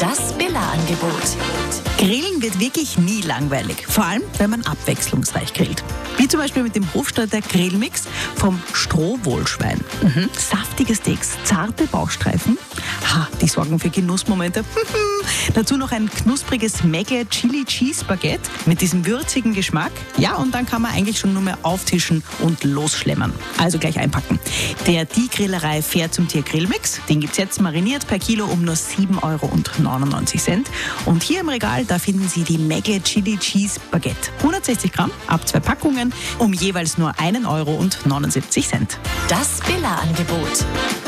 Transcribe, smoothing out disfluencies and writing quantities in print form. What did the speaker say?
Das Billa-Angebot. Grillen wird wirklich nie langweilig, vor allem wenn man abwechslungsreich grillt. Wie zum Beispiel mit dem Hofstadter Grillmix vom Strohwohlschwein. Saftige Steaks, zarte Bauchstreifen, die sorgen für Genussmomente. Dazu noch ein knuspriges Mägle Chili Cheese Baguette mit diesem würzigen Geschmack. Ja, und dann kann man eigentlich schon nur mehr auftischen und losschlemmern. Also gleich einpacken. Der Die Grillerei Fair zum Tier Grillmix, den gibt's jetzt mariniert per Kilo um nur 7,99 €. Und hier im Regal, da finden Sie die Mägle Chili Cheese Baguette. 160 Gramm, ab 2 Packungen, um jeweils nur 1,79 €. Das Billa-Angebot.